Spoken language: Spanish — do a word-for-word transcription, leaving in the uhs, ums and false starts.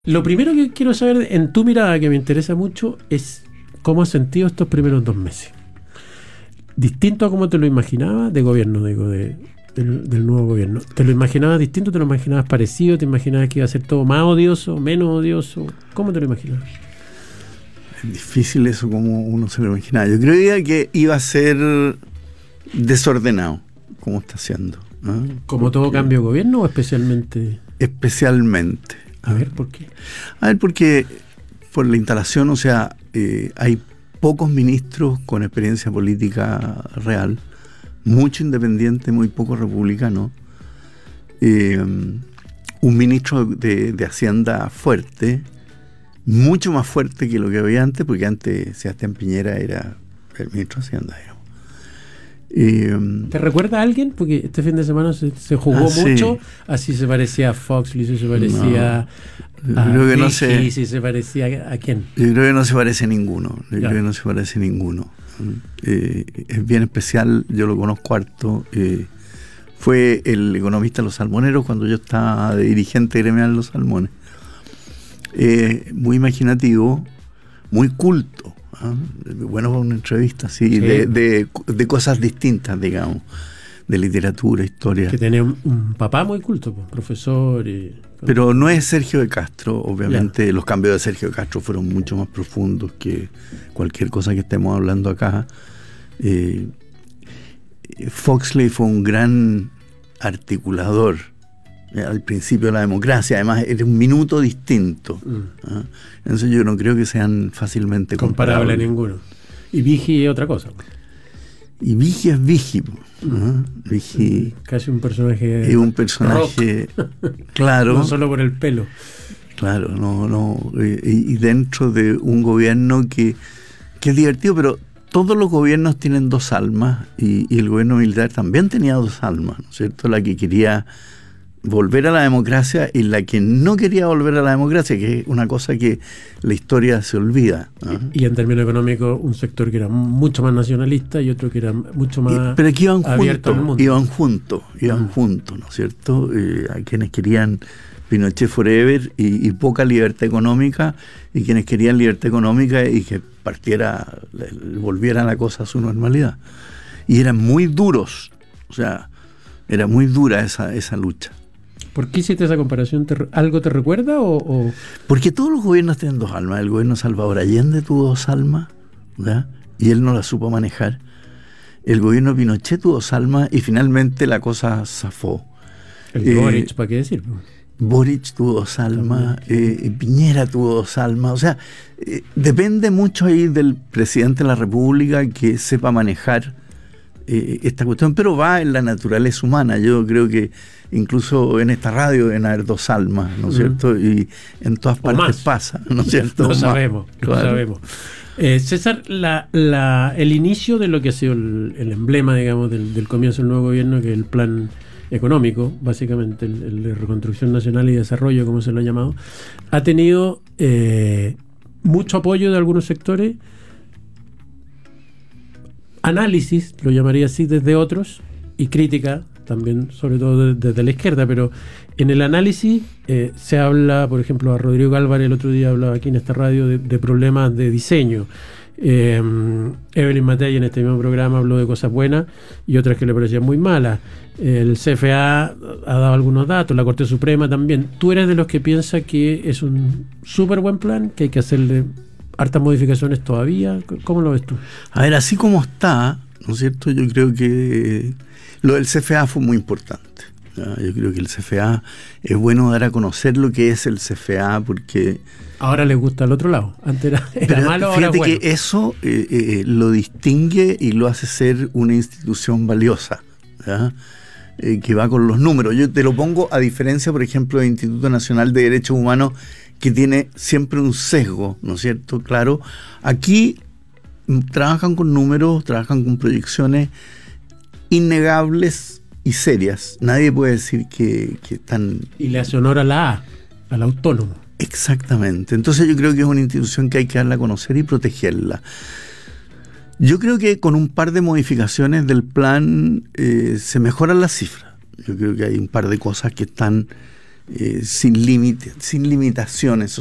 Lo primero que quiero saber en tu mirada, que me interesa mucho, es cómo has sentido estos primeros dos meses. Distinto a cómo te lo imaginabas de gobierno, digo, de, del, del nuevo gobierno. ¿Te lo imaginabas distinto? ¿Te lo imaginabas parecido? ¿Te imaginabas que iba a ser todo más odioso, menos odioso? ¿Cómo te lo imaginabas? Es difícil eso, como uno se lo imaginaba. Yo creía que iba a ser desordenado, como está siendo, ¿no? ¿Como Porque, todo cambio de gobierno o especialmente? Especialmente. A ver, ¿por qué? A ver, porque por la instalación, o sea, eh, hay pocos ministros con experiencia política real, mucho independiente, muy poco republicano, eh, un ministro de, de Hacienda fuerte, mucho más fuerte que lo que había antes, porque antes Sebastián Piñera era el ministro de Hacienda, digamos. Eh, ¿Te recuerda a alguien? Porque este fin de semana se, se jugó ah, mucho, sí. Así se parecía a Foxley, si se parecía no, a creo que Vicky, no sé. si se parecía a, a quién. Yo creo que no se parece a ninguno, yo Ya. creo que no se parece a ninguno. Eh, es bien especial, yo lo conozco harto. Eh, fue el economista de los salmoneros cuando yo estaba de dirigente gremial de los salmones. Eh, muy imaginativo, muy culto. ¿Ah? Bueno, para una entrevista así, sí. de, de, de cosas distintas, digamos, de literatura, historia. Que tenía un, un papá muy culto, pues, profesor. Y... Pero no es Sergio de Castro, obviamente. Ya. Los cambios de Sergio de Castro fueron mucho más profundos que cualquier cosa que estemos hablando acá. Eh, Foxley fue un gran articulador al principio de la democracia, además era un minuto distinto. Mm. ¿Ah? Entonces yo no creo que sean fácilmente comparables. Comparable ninguno. Y Vigi es otra cosa. Y Vigi es Vigi. ¿Ah? Vigi casi un personaje. Es un personaje, claro. No solo por el pelo. Claro, no, no. Y, y dentro de un gobierno que, que es divertido, pero todos los gobiernos tienen dos almas, y, y el gobierno militar también tenía dos almas, ¿no es cierto? La que quería volver a la democracia y la que no quería volver a la democracia, que es una cosa que la historia se olvida, ¿no? Y, y en términos económicos, un sector que era mucho más nacionalista y otro que era mucho más y, pero aquí iban abierto juntos, al mundo. Iban juntos, iban mm. juntos, ¿no es cierto? Eh, a quienes querían Pinochet forever y, y poca libertad económica, y quienes querían libertad económica y que partiera, volviera la cosa a su normalidad. Y eran muy duros, o sea, era muy dura esa, esa lucha. ¿Por qué hiciste esa comparación? ¿Te, ¿Algo te recuerda o, o...? Porque todos los gobiernos tienen dos almas. El gobierno de Salvador Allende tuvo dos almas, ¿verdad? Y él no la supo manejar. El gobierno de Pinochet tuvo dos almas y finalmente la cosa zafó. El eh, Boric, ¿para qué decir? Boric tuvo dos almas, eh, Piñera tuvo dos almas. O sea, eh, depende mucho ahí del presidente de la República que sepa manejar eh, esta cuestión, pero va en la naturaleza humana. Yo creo que incluso en esta radio deben haber dos almas, ¿no es mm. cierto? Y en todas partes pasa, ¿no es cierto? No sabemos, claro. no sabemos. Eh, César, la, la, el inicio de lo que ha sido el, el emblema, digamos, del, del comienzo del nuevo gobierno, que es el plan económico, básicamente, el, el de reconstrucción nacional y desarrollo, como se lo ha llamado, ha tenido eh, mucho apoyo de algunos sectores, análisis, lo llamaría así, desde otros, y crítica también, sobre todo desde la izquierda, pero en el análisis eh, se habla, por ejemplo, a Rodrigo Álvarez el otro día hablaba aquí en esta radio de, de problemas de diseño. Eh, Evelyn Matei en este mismo programa habló de cosas buenas y otras que le parecían muy malas. El C F A ha dado algunos datos, la Corte Suprema también. ¿Tú eres de los que piensa que es un súper buen plan, que hay que hacerle hartas modificaciones todavía? ¿Cómo lo ves tú? A ver, así como está, ¿no es cierto? Yo creo que lo del C F A fue muy importante. ¿no? Yo creo que el C F A es bueno dar a conocer lo que es el C F A, porque ahora le gusta al otro lado. Antes era, era pero malo, fíjate ahora bueno. que eso eh, eh, lo distingue y lo hace ser una institución valiosa, eh, que va con los números. Yo te lo pongo a diferencia, por ejemplo, del Instituto Nacional de Derechos Humanos, que tiene siempre un sesgo, ¿no es cierto? Claro, aquí trabajan con números, trabajan con proyecciones innegables y serias. Nadie puede decir que, que están... Y le hace honor a la A, al autónomo. Exactamente. Entonces yo creo que es una institución que hay que darla a conocer y protegerla. Yo creo que con un par de modificaciones del plan eh, se mejoran las cifras. Yo creo que hay un par de cosas que están eh, sin límite, sin limitaciones.